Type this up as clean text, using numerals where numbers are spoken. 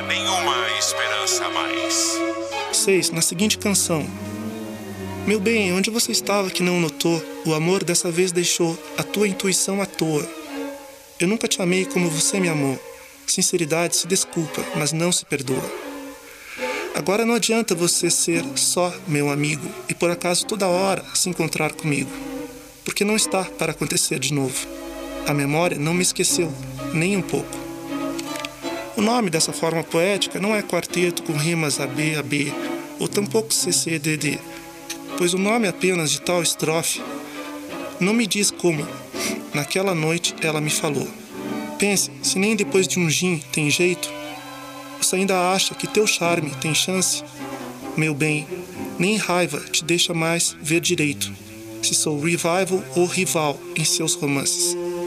nenhuma esperança a mais. 6. Na seguinte canção: meu bem, onde você estava que não notou? O amor dessa vez deixou a tua intuição à toa. Eu nunca te amei como você me amou. Sinceridade se desculpa, mas não se perdoa. Agora não adianta você ser só meu amigo e por acaso toda hora se encontrar comigo, porque não está para acontecer de novo. A memória não me esqueceu, nem um pouco. O nome dessa forma poética não é quarteto com rimas AB, AB, ou tampouco CCDD, pois o nome apenas de tal estrofe não me diz como, naquela noite, ela me falou. Pense, se nem depois de um gin tem jeito, você ainda acha que teu charme tem chance? Meu bem, nem raiva te deixa mais ver direito, se sou revival ou rival em seus romances.